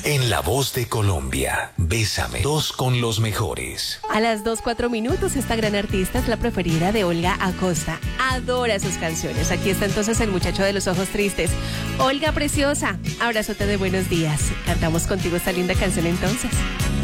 En La Voz de Colombia, Bésame, 2 con los mejores. A las 2:04, esta gran artista es la preferida de Olga Acosta. Adora sus canciones. Aquí está entonces el muchacho de los ojos tristes. Olga preciosa, abrazote de buenos días. Cantamos contigo esta linda canción entonces.